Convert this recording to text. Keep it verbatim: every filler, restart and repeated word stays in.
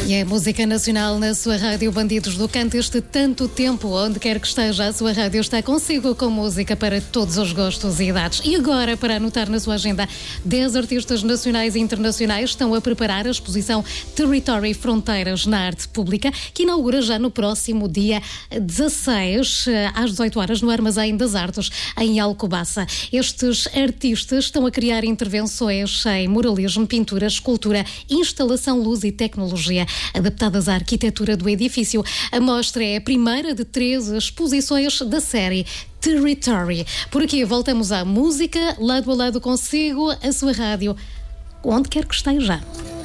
E é música nacional na sua rádio Bandidos do Canto. Este tanto tempo, onde quer que esteja, a sua rádio está consigo com música para todos os gostos e idades. E agora, para anotar na sua agenda, dez artistas nacionais e internacionais estão a preparar a exposição Territory Fronteiras na Arte Pública, que inaugura já no próximo dia dezasseis, às dezoito horas, no Armazém das Artes, em Alcobaça. Estes artistas estão a criar intervenções em muralismo, pintura, escultura, instalação, luz e tecnologia, adaptadas à arquitetura do edifício. A mostra é a primeira de três exposições da série Territory. Por aqui voltamos à música, lado a lado consigo, a sua rádio, onde quer que esteja.